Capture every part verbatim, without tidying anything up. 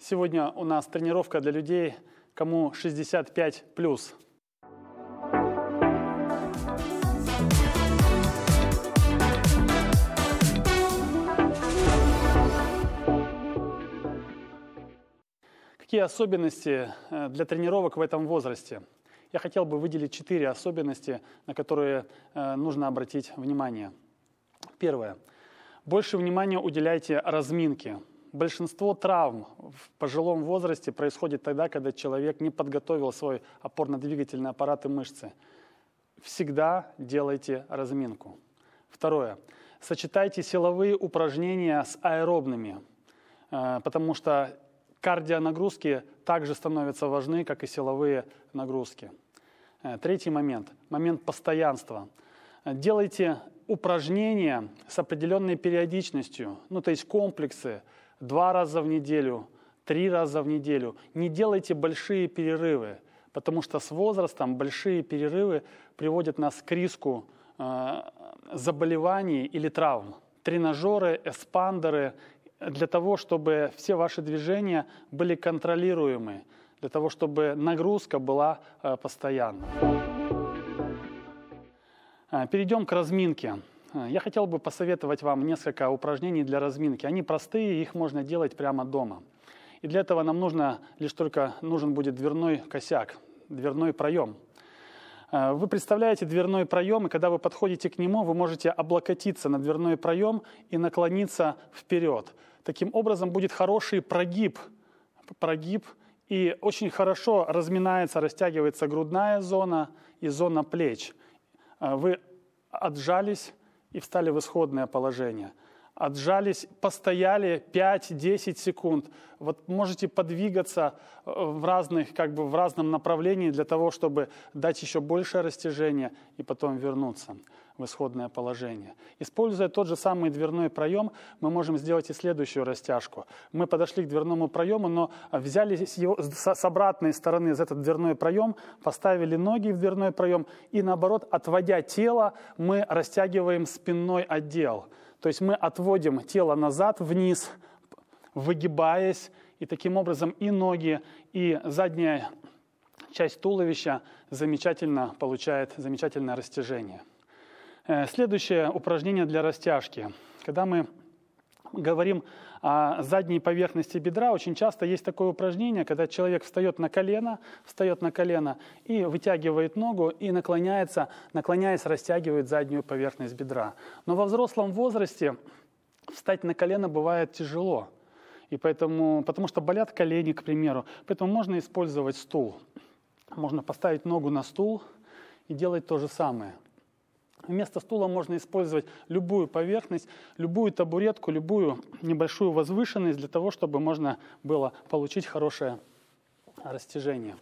Сегодня у нас тренировка для людей, кому шестьдесят пять плюс. Какие особенности для тренировок в этом возрасте? Я хотел бы выделить четыре особенности, на которые нужно обратить внимание. Первое. Больше внимания уделяйте разминке. Большинство травм в пожилом возрасте происходит тогда, когда человек не подготовил свой опорно-двигательный аппарат и мышцы. Всегда делайте разминку. Второе. Сочетайте силовые упражнения с аэробными, потому что кардионагрузки также становятся важны, как и силовые нагрузки. Третий момент. Момент постоянства. Делайте упражнения с определенной периодичностью, ну то есть комплексы, два раза в неделю, три раза в неделю. Не делайте большие перерывы, потому что с возрастом большие перерывы приводят нас к риску э, заболеваний или травм. Тренажеры, эспандеры, для того, чтобы все ваши движения были контролируемы, для того, чтобы нагрузка была э, постоянна. Перейдем к разминке. Я хотел бы посоветовать вам несколько упражнений для разминки. Они простые, их можно делать прямо дома. И для этого нам нужно лишь только нужен будет дверной косяк, дверной проем. Вы представляете дверной проем, и когда вы подходите к нему, вы можете облокотиться на дверной проем и наклониться вперед. Таким образом будет хороший прогиб, прогиб, и очень хорошо разминается, растягивается грудная зона и зона плеч. Вы отжались и встали в исходное положение. Отжались, постояли пять-десять секунд. Вот можете подвигаться в, разных, как бы в разном направлении для того, чтобы дать еще большее растяжение и потом вернуться в исходное положение. Используя тот же самый дверной проем, мы можем сделать и следующую растяжку. Мы подошли к дверному проему, но взяли с, его, с, с обратной стороны за этот дверной проем, поставили ноги в дверной проем и, наоборот, отводя тело, мы растягиваем спинной отдел. То есть мы отводим тело назад, вниз, выгибаясь, и таким образом и ноги, и задняя часть туловища замечательно получает замечательное растяжение. Следующее упражнение для растяжки. Когда мы говорим о задней поверхности бедра, очень часто есть такое упражнение, когда человек встает на колено, встает на колено и вытягивает ногу и наклоняется, наклоняясь, растягивает заднюю поверхность бедра. Но во взрослом возрасте встать на колено бывает тяжело, и поэтому, потому что болят колени, к примеру. Поэтому можно использовать стул. Можно поставить ногу на стул и делать то же самое. Вместо стула можно использовать любую поверхность, любую табуретку, любую небольшую возвышенность для того, чтобы можно было получить хорошее растяжение.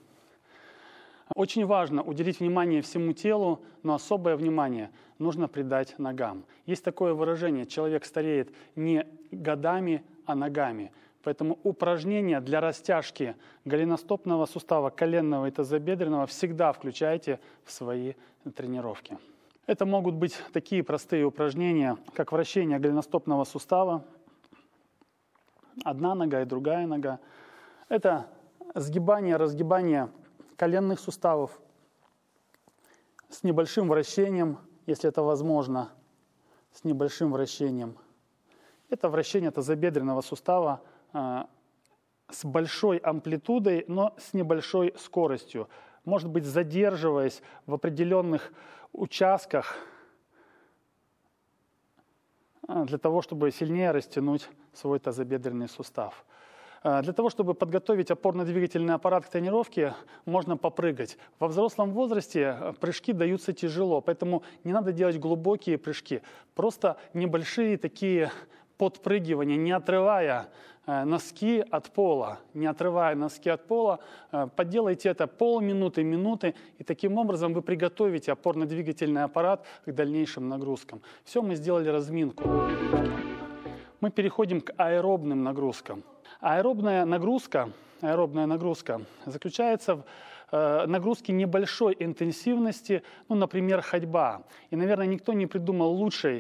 Очень важно уделить внимание всему телу, но особое внимание нужно придать ногам. Есть такое выражение: человек стареет не годами, а ногами. Поэтому упражнения для растяжки голеностопного сустава, коленного и тазобедренного всегда включайте в свои тренировки. Это могут быть такие простые упражнения, как вращение голеностопного сустава, одна нога и другая нога. Это сгибание, разгибание коленных суставов с небольшим вращением, если это возможно, с небольшим вращением. Это вращение тазобедренного сустава э, с большой амплитудой, но с небольшой скоростью. Может быть, задерживаясь в определенных участках для того, чтобы сильнее растянуть свой тазобедренный сустав. Для того, чтобы подготовить опорно-двигательный аппарат к тренировке, можно попрыгать. Во взрослом возрасте прыжки даются тяжело, поэтому не надо делать глубокие прыжки. Просто небольшие такие подпрыгивания, не отрывая носки от пола, не отрывая носки от пола, поделайте это полминуты, минуты, и таким образом вы приготовите опорно-двигательный аппарат к дальнейшим нагрузкам. Все, мы сделали разминку. Мы переходим к аэробным нагрузкам. Аэробная нагрузка, аэробная нагрузка заключается в э, нагрузке небольшой интенсивности, ну, например, ходьба. И, наверное, никто не придумал лучшей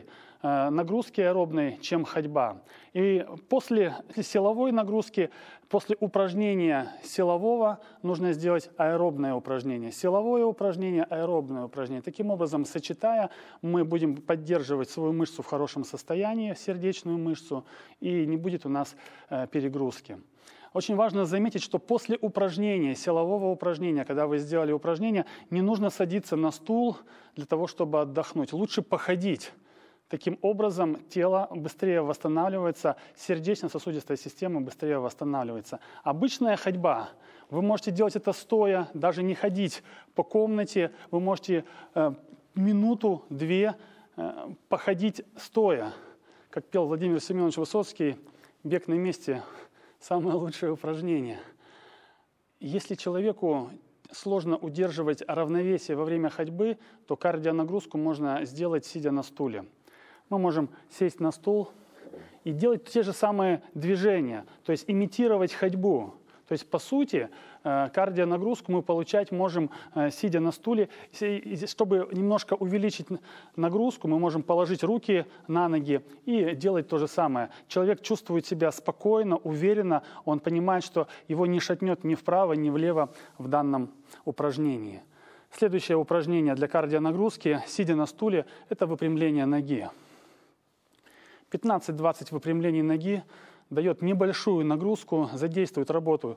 нагрузки аэробной, чем ходьба. И после силовой нагрузки, после упражнения силового нужно сделать аэробное упражнение. Силовое упражнение, аэробное упражнение. Таким образом, сочетая, мы будем поддерживать свою мышцу в хорошем состоянии, сердечную мышцу, и не будет у нас перегрузки. Очень важно заметить, что после упражнения, силового упражнения, когда вы сделали упражнение, не нужно садиться на стул для того, чтобы отдохнуть. Лучше походить. Таким образом, тело быстрее восстанавливается, сердечно-сосудистая система быстрее восстанавливается. Обычная ходьба. Вы можете делать это стоя, даже не ходить по комнате. Вы можете э, минуту-две э, походить стоя. Как пел Владимир Семенович Высоцкий, бег на месте – самое лучшее упражнение. Если человеку сложно удерживать равновесие во время ходьбы, то кардионагрузку можно сделать, сидя на стуле. Мы можем сесть на стул и делать те же самые движения, то есть имитировать ходьбу. То есть, по сути, кардионагрузку мы получать можем, сидя на стуле. Чтобы немножко увеличить нагрузку, мы можем положить руки на ноги и делать то же самое. Человек чувствует себя спокойно, уверенно, он понимает, что его не шатнет ни вправо, ни влево в данном упражнении. Следующее упражнение для кардионагрузки, сидя на стуле, это выпрямление ноги. пятнадцать-двадцать выпрямлений ноги дает небольшую нагрузку, задействует работу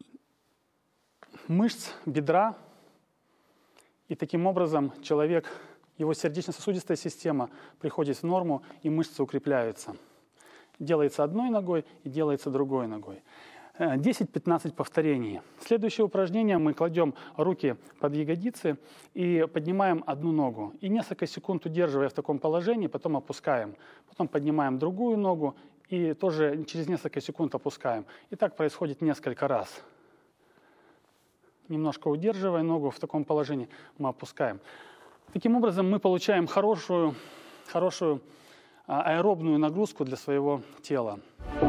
мышц бедра, и таким образом человек, его сердечно-сосудистая система приходит в норму, и мышцы укрепляются. Делается одной ногой и делается другой ногой. десять-пятнадцать повторений. Следующее упражнение: мы кладем руки под ягодицы и поднимаем одну ногу. И несколько секунд удерживая в таком положении, потом опускаем. Потом поднимаем другую ногу и тоже через несколько секунд опускаем. И так происходит несколько раз. Немножко удерживая ногу в таком положении, мы опускаем. Таким образом мы получаем хорошую, хорошую аэробную нагрузку для своего тела.